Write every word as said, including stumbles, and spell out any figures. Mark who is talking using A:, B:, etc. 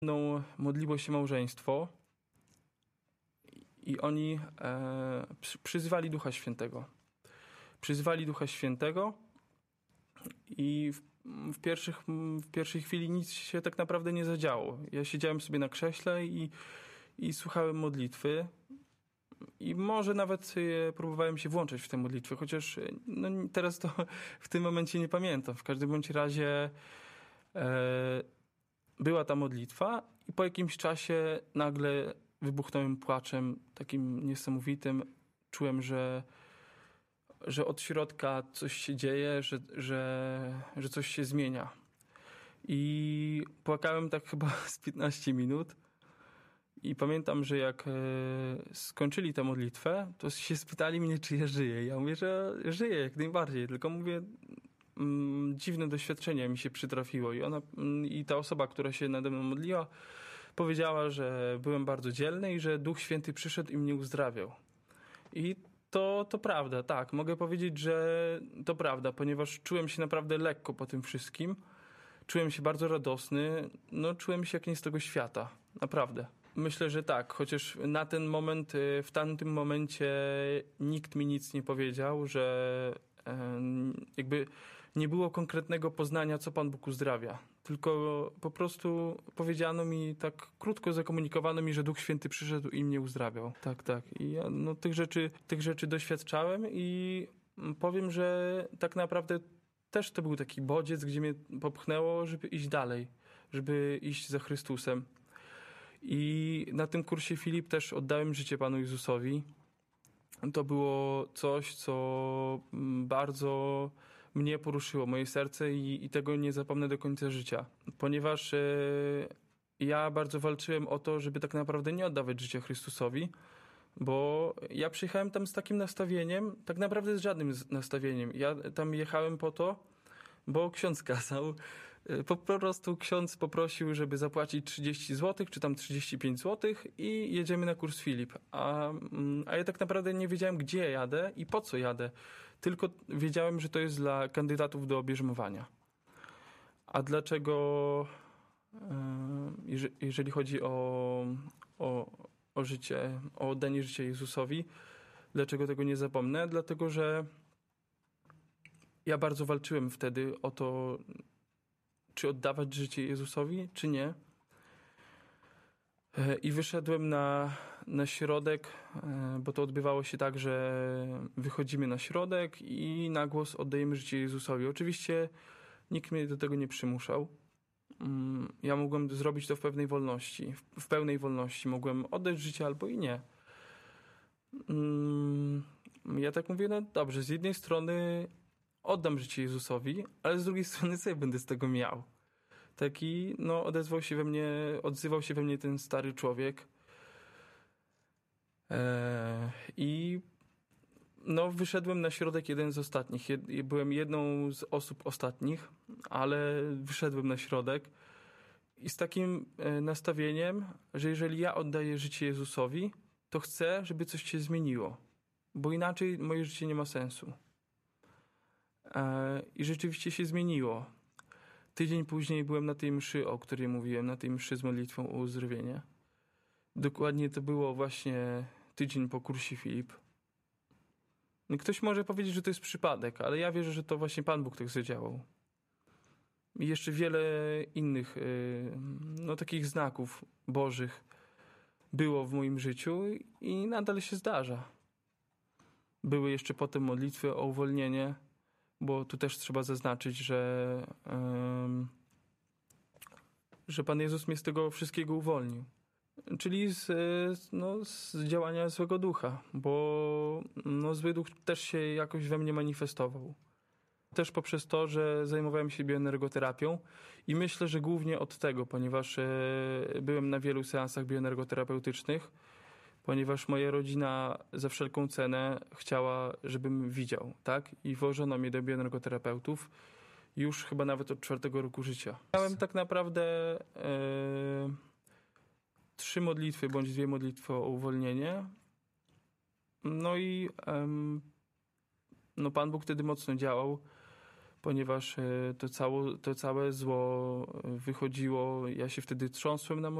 A: No, modliło się małżeństwo i oni e, przy, przyzwali Ducha Świętego. Przyzwali Ducha Świętego i w, w, pierwszych, w pierwszej chwili nic się tak naprawdę nie zadziało. Ja siedziałem sobie na krześle i, i słuchałem modlitwy i może nawet próbowałem się włączyć w tę modlitwę, chociaż no, teraz to w tym momencie nie pamiętam. W każdym bądź razie e, była ta modlitwa i po jakimś czasie nagle wybuchnąłem płaczem takim niesamowitym. Czułem, że, że od środka coś się dzieje, że, że, że coś się zmienia. I płakałem tak chyba z piętnaście minut. I pamiętam, że jak e, skończyli tę modlitwę, to się spytali mnie, czy ja żyję. Ja mówię, że żyję jak najbardziej, tylko mówię, mm, dziwne doświadczenie mi się przytrafiło. I ona, mm, i ta osoba, która się nade mną modliła, powiedziała, że byłem bardzo dzielny i że Duch Święty przyszedł i mnie uzdrawiał. I to, to prawda, tak. Mogę powiedzieć, że to prawda, ponieważ czułem się naprawdę lekko po tym wszystkim. Czułem się bardzo radosny. No, czułem się jak nie z tego świata. Naprawdę. Myślę, że tak, chociaż na ten moment, w tamtym momencie nikt mi nic nie powiedział, że jakby nie było konkretnego poznania, co Pan Bóg uzdrawia. Tylko po prostu powiedziano mi, tak krótko zakomunikowano mi, że Duch Święty przyszedł i mnie uzdrawiał. Tak, tak. I ja no, tych rzeczy, tych rzeczy doświadczałem i powiem, że tak naprawdę też to był taki bodziec, gdzie mnie popchnęło, żeby iść dalej, żeby iść za Chrystusem. I na tym kursie Filip też oddałem życie Panu Jezusowi. To było coś, co bardzo mnie poruszyło, moje serce i, i tego nie zapomnę do końca życia. Ponieważ e, ja bardzo walczyłem o to, żeby tak naprawdę nie oddawać życia Chrystusowi, bo ja przyjechałem tam z takim nastawieniem, tak naprawdę z żadnym nastawieniem. Ja tam jechałem po to, bo ksiądz kazał. Po prostu ksiądz poprosił, żeby zapłacić trzydzieści złotych, czy tam trzydzieści pięć złotych i jedziemy na kurs Filip. A, a ja tak naprawdę nie wiedziałem, gdzie jadę i po co jadę. Tylko wiedziałem, że to jest dla kandydatów do bierzmowania. A dlaczego, jeżeli chodzi o, o, o życie, o oddanie życia Jezusowi, dlaczego tego nie zapomnę? Dlatego, że ja bardzo walczyłem wtedy o to, czy oddawać życie Jezusowi, czy nie. I wyszedłem na, na środek, bo to odbywało się tak, że wychodzimy na środek i na głos oddajemy życie Jezusowi. Oczywiście nikt mnie do tego nie przymuszał. Ja mogłem zrobić to w pewnej wolności, w pełnej wolności. Mogłem oddać życie albo i nie. Ja tak mówię, no dobrze, z jednej strony oddam życie Jezusowi, ale z drugiej strony co ja będę z tego miał? Taki, no, odezwał się we mnie, odzywał się we mnie ten stary człowiek. Eee, I no, wyszedłem na środek jeden z ostatnich. Jed, byłem jedną z osób ostatnich, ale wyszedłem na środek i z takim e, nastawieniem, że jeżeli ja oddaję życie Jezusowi, to chcę, żeby coś się zmieniło, bo inaczej moje życie nie ma sensu. I rzeczywiście się zmieniło. Tydzień później byłem na tej mszy, o której mówiłem, na tej mszy z modlitwą o uzdrowienie. Dokładnie to było właśnie tydzień po kursie Filip. Ktoś może powiedzieć, że to jest przypadek, ale ja wierzę, że to właśnie Pan Bóg tak zadziałał. I jeszcze wiele innych no, takich znaków bożych było w moim życiu i nadal się zdarza. Były jeszcze potem modlitwy o uwolnienie, bo tu też trzeba zaznaczyć, że, um, że Pan Jezus mnie z tego wszystkiego uwolnił. Czyli z, no, z działania złego ducha, bo no, zły duch też się jakoś we mnie manifestował. Też poprzez to, że zajmowałem się bioenergoterapią i myślę, że głównie od tego, ponieważ e, byłem na wielu seansach bioenergoterapeutycznych, ponieważ moja rodzina za wszelką cenę chciała, żebym widział, tak? I wożono mnie do bioenergoterapeutów już chyba nawet od czwartego roku życia. Miałem tak naprawdę e, trzy modlitwy, bądź dwie modlitwy o uwolnienie. No i e, no Pan Bóg wtedy mocno działał. ponieważ e, to, cało, to całe zło wychodziło. Ja się wtedy trząsłem na